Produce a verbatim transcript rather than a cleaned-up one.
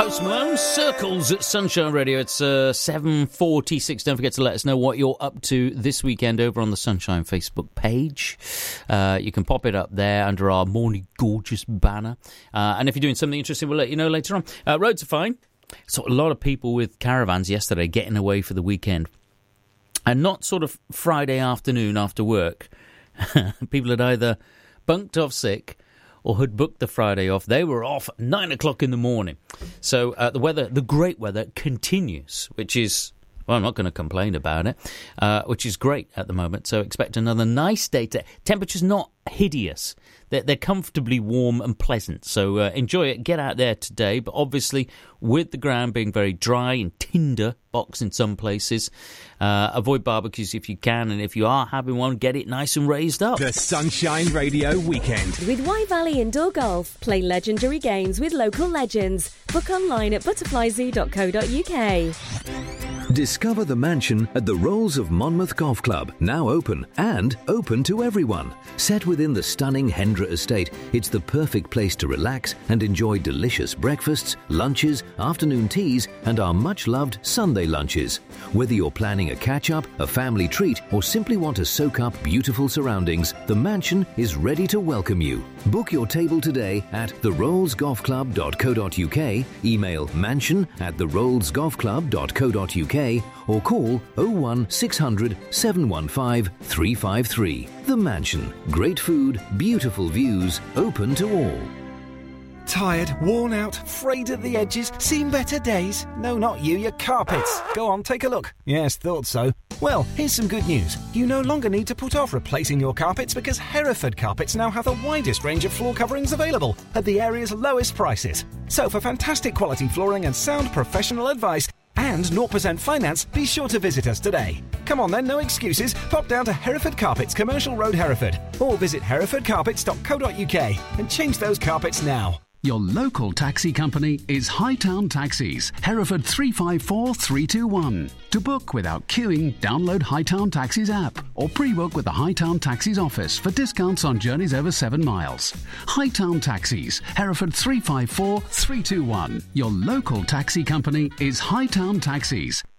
Post Malone, Circles at Sunshine Radio. It's uh, seven forty-six. Don't forget to let us know what you're up to this weekend over on the Sunshine Facebook page. Uh, you can pop it up there under our Morning Gorgeous banner. Uh, and if you're doing something interesting, we'll let you know later on. Uh, roads are fine. So a lot of people with caravans yesterday getting away for the weekend. And not sort of Friday afternoon after work. People had either bunked off sick or had booked the Friday off. They were off at nine o'clock in the morning. So uh, the weather, the great weather, continues, which is, well, I'm not going to complain about it, uh, which is great at the moment. So expect another nice day. To, temperature's not hideous. They're, they're comfortably warm and pleasant. So uh, enjoy it. Get out there today. But obviously, with the ground being very dry and tinder box in some places, uh, avoid barbecues if you can. And if you are having one, get it nice and raised up. The Sunshine Radio Weekend. With Wye Valley Indoor Golf, play legendary games with local legends. Book online at butterfly zoo dot co dot uk. Discover the mansion at the Rolls of Monmouth Golf Club, now open and open to everyone. Set within the stunning Hendra estate, it's the perfect place to relax and enjoy delicious breakfasts, lunches, afternoon teas, and our much-loved Sunday lunches. Whether you're planning a catch-up, a family treat, or simply want to soak up beautiful surroundings, the mansion is ready to welcome you. Book your table today at the rolls golf club dot co dot uk, email mansion at the rolls golf club dot co dot uk, or call oh one six hundred seven one five three five three. The Mansion. Great food, beautiful views, open to all. Tired, worn out, frayed at the edges, seen better days? No, not you, your carpets. Go on, take a look. Yes, thought so. Well, here's some good news. You no longer need to put off replacing your carpets because Hereford Carpets now have the widest range of floor coverings available at the area's lowest prices. So for fantastic quality flooring and sound professional advice and zero percent finance, be sure to visit us today. Come on then, no excuses. Pop down to Hereford Carpets, Commercial Road, Hereford, or visit hereford carpets dot co dot uk and change those carpets now. Your local taxi company is Hightown Taxis, Hereford three five four three two one. To book without queuing, download Hightown Taxis app or pre-book with the Hightown Taxis office for discounts on journeys over seven miles. Hightown Taxis, Hereford three five four three two one. Your local taxi company is Hightown Taxis.